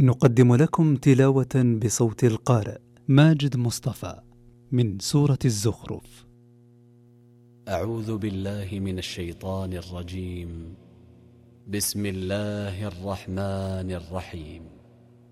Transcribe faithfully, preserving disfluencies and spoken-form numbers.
نقدم لكم تلاوة بصوت القارئ ماجد مصطفى من سورة الزخرف. أعوذ بالله من الشيطان الرجيم. بسم الله الرحمن الرحيم.